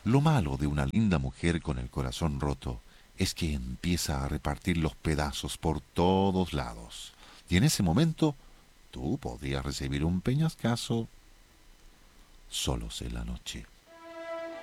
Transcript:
Lo malo de una linda mujer con el corazón roto es que empieza a repartir los pedazos por todos lados. Y en ese momento tú podrías recibir un peñascaso solos en la noche.